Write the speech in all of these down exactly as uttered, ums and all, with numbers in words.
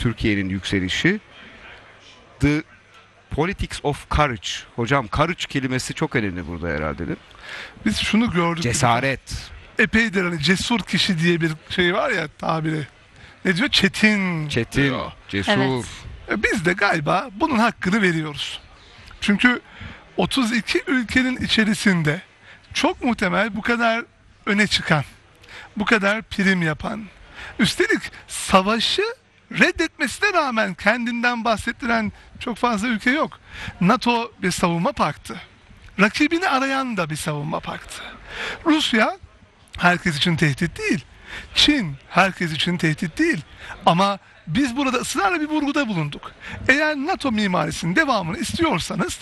Türkiye'nin yükselişi. The Politics of Courage. Hocam courage kelimesi çok önemli burada herhalde değil mi? Biz şunu gördük. Cesaret. Epeydir hani cesur kişi diye bir şey var ya tabiri. Ne diyor? Çetin. Çetin, diyor. cesur. Evet. E Biz de galiba bunun hakkını veriyoruz. Çünkü otuz iki ülkenin içerisinde çok muhtemel bu kadar öne çıkan, bu kadar prim yapan, üstelik savaşı reddetmesine rağmen kendinden bahsettiren çok fazla ülke yok. NATO bir savunma paktı. Rakibini arayan da bir savunma paktı. Rusya herkes için tehdit değil. Çin herkes için tehdit değil. Ama biz burada ısrarla bir vurguda bulunduk. Eğer NATO mimarisinin devamını istiyorsanız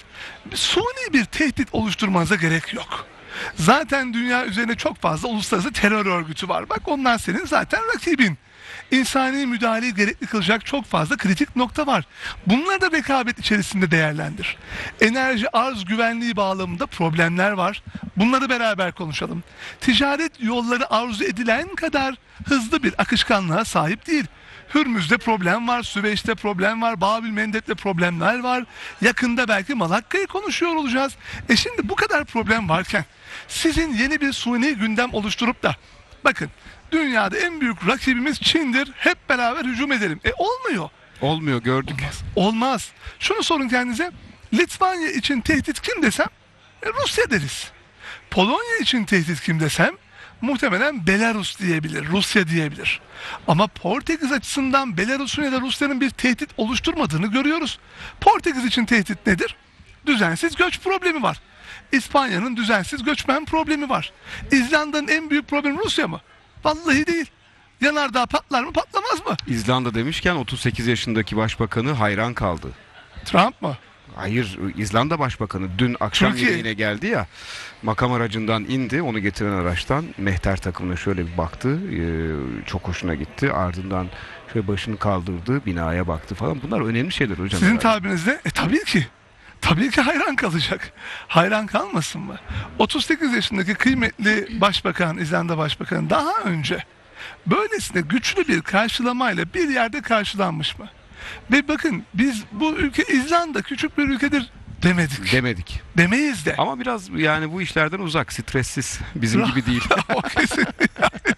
suni bir tehdit oluşturmanıza gerek yok. Zaten dünya üzerine çok fazla uluslararası terör örgütü var. Bak onlar senin zaten rakibin. İnsani müdahaleyi gerekli kılacak çok fazla kritik nokta var. Bunları da rekabet içerisinde değerlendir. Enerji arz güvenliği bağlamında problemler var. Bunları beraber konuşalım. Ticaret yolları arzu edilen kadar hızlı bir akışkanlığa sahip değil. Hürmüz'de problem var, Süveyş'te problem var, Babil Mendeb'de problemler var. Yakında belki Malakka'yı konuşuyor olacağız. E şimdi bu kadar problem varken sizin yeni bir suni gündem oluşturup da bakın dünyada en büyük rakibimiz Çin'dir. Hep beraber hücum edelim. E olmuyor. Olmuyor, gördük. Olmaz. Olmaz. Şunu sorun kendinize. Litvanya için tehdit kim desem e, Rusya deriz. Polonya için tehdit kim desem muhtemelen Belarus diyebilir, Rusya diyebilir. Ama Portekiz açısından Belarus'un ya da Rusya'nın bir tehdit oluşturmadığını görüyoruz. Portekiz için tehdit nedir? Düzensiz göç problemi var. İspanya'nın düzensiz göçmen problemi var. İzlanda'nın en büyük problemi Rusya mı? Vallahi değil. Yanardağ patlar mı patlamaz mı? İzlanda demişken otuz sekiz yaşındaki başbakanı hayran kaldı. Trump mı? Hayır, İzlanda Başbakanı dün akşam Türkiye. yine geldi ya, makam aracından indi, onu getiren araçtan mehter takımına şöyle bir baktı, ee, çok hoşuna gitti, ardından şöyle başını kaldırdı, binaya baktı falan. Bunlar önemli şeyler hocam. Sizin herhalde. tabirinizde e tabii ki. Tabii ki hayran kalacak. Hayran kalmasın mı? otuz sekiz yaşındaki kıymetli başbakan, İzlanda Başbakanı daha önce böylesine güçlü bir karşılamayla bir yerde karşılanmış mı? Ve bakın biz bu ülke İzlanda küçük bir ülkedir demedik. Demedik. Demeyiz de. Ama biraz yani bu işlerden uzak, stressiz, bizim gibi değil. O kesin. Yani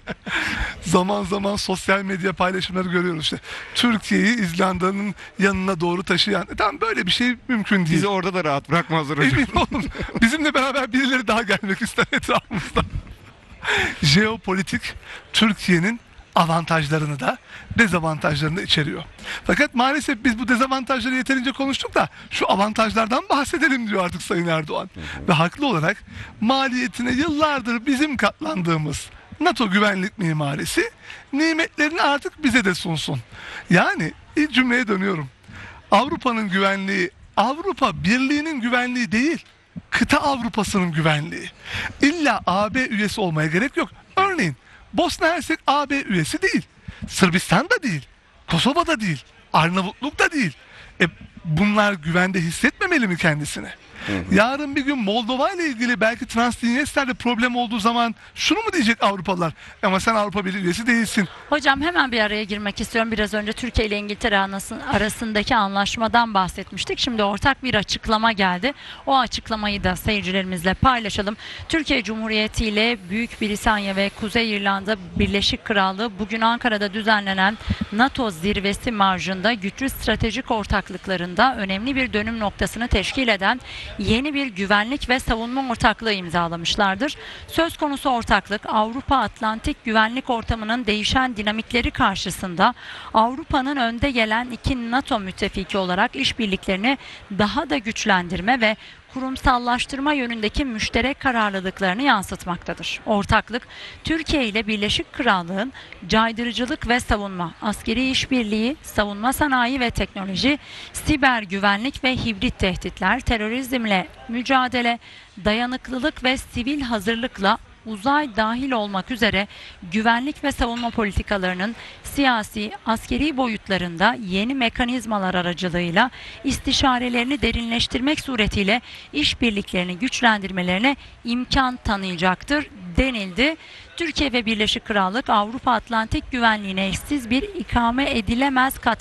zaman zaman sosyal medya paylaşımları görüyoruz işte. Türkiye'yi İzlanda'nın yanına doğru taşıyan. E tamam, böyle bir şey mümkün değil. Bizi orada da rahat bırakmazlar hocam. Emin olun. Bizimle beraber birileri daha gelmek ister etrafımızda. Jeopolitik Türkiye'nin avantajlarını da dezavantajlarını da içeriyor. Fakat maalesef biz bu dezavantajları yeterince konuştuk da şu avantajlardan bahsedelim diyor artık Sayın Erdoğan. Hı hı. Ve haklı olarak maliyetine yıllardır bizim katlandığımız NATO güvenlik mimarisi nimetlerini artık bize de sunsun. Yani ilk cümleye dönüyorum. Avrupa'nın güvenliği Avrupa Birliği'nin güvenliği değil, kıta Avrupa'sının güvenliği. İlla A B üyesi olmaya gerek yok. Örneğin Bosna Hersek A B üyesi değil. Sırbistan da değil. Kosova da değil. Arnavutluk da değil. E, bunlar güvende hissetmemeli mi kendisine? Hı hı. Yarın bir gün Moldova ile ilgili belki Transnistrya'da problem olduğu zaman şunu mu diyecek Avrupalılar? Ama sen Avrupa Birliği üyesi değilsin. Hocam hemen bir araya girmek istiyorum. Biraz önce Türkiye ile İngiltere arasındaki anlaşmadan bahsetmiştik. Şimdi ortak bir açıklama geldi. O açıklamayı da seyircilerimizle paylaşalım. Türkiye Cumhuriyeti ile Büyük Britanya ve Kuzey İrlanda Birleşik Krallığı bugün Ankara'da düzenlenen NATO zirvesi marjında güçlü stratejik ortaklıklarında önemli bir dönüm noktasını teşkil eden yeni bir güvenlik ve savunma ortaklığı imzalamışlardır. Söz konusu ortaklık Avrupa Atlantik güvenlik ortamının değişen dinamikleri karşısında Avrupa'nın önde gelen iki NATO müttefiki olarak işbirliklerini daha da güçlendirme ve kurumsallaştırma yönündeki müşterek kararlılıklarını yansıtmaktadır. Ortaklık, Türkiye ile Birleşik Krallık'ın caydırıcılık ve savunma, askeri işbirliği, savunma sanayi ve teknoloji, siber güvenlik ve hibrit tehditler, terörizmle mücadele, dayanıklılık ve sivil hazırlıkla uzay dahil olmak üzere güvenlik ve savunma politikalarının siyasi, askeri boyutlarında yeni mekanizmalar aracılığıyla istişarelerini derinleştirmek suretiyle işbirliklerini güçlendirmelerine imkan tanıyacaktır denildi. Türkiye ve Birleşik Krallık Avrupa Atlantik güvenliğine eşsiz bir ikame edilemez kat